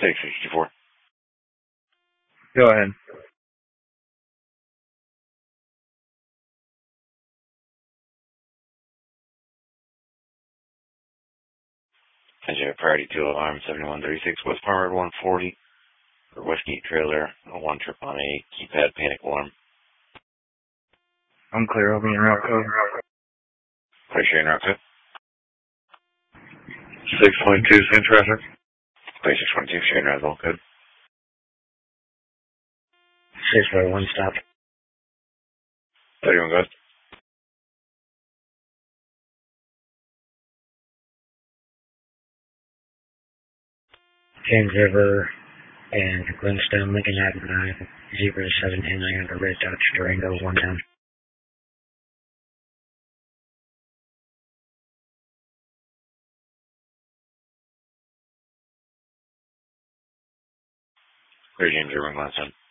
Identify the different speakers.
Speaker 1: 664.
Speaker 2: Go ahead.
Speaker 1: NJ Priority 2 Alarm 7136 West Farm Road 140 for Whiskey Trailer 1 trip on a keypad panic alarm.
Speaker 2: I'm clear. Open your route code.
Speaker 1: Clear sharing route code.
Speaker 2: 6.2 St. Traffic.
Speaker 1: Clear 612 sharing route code.
Speaker 2: 6.1 stop.
Speaker 1: 31 goes.
Speaker 2: James River and Glenstone, Lincoln Avenue, 07 under Red Dodge Durango, 1 down.
Speaker 1: Clear James River and Glenstone.